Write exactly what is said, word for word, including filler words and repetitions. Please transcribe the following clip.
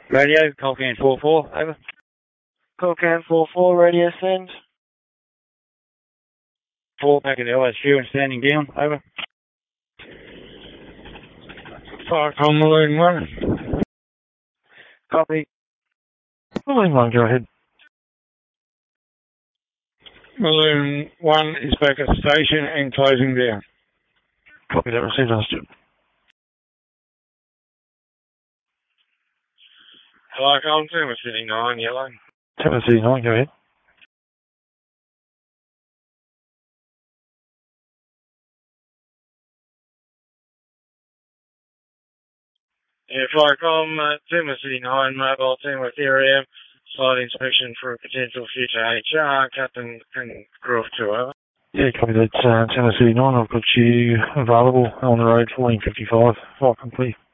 Radio, Colcan four four, over. Colcan four four, radio send. four back at the L S Q and standing down, over. Firecom Balloon one. Copy. Balloon one, go ahead. Balloon one is back at station and closing down. Copy that, received, understood. Hello, I'm Timber City nine, yellow. Timber City nine, go ahead. Yeah, Firecom, uh, Timber City nine, mobile team with area, site inspection for a potential future H R, Captain and crew of two, over. Yeah, copy that, uh, Timber City nine, I've got you available on the road fourteen fifty-five, fire complete.